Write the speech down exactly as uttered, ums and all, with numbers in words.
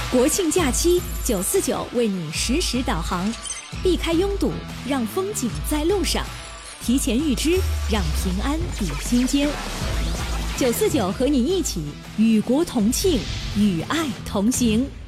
国庆假期，九四九为你实时导航，避开拥堵，让风景在路上；提前预知，让平安抵心间。九四九和你一起与国同庆，与爱同行。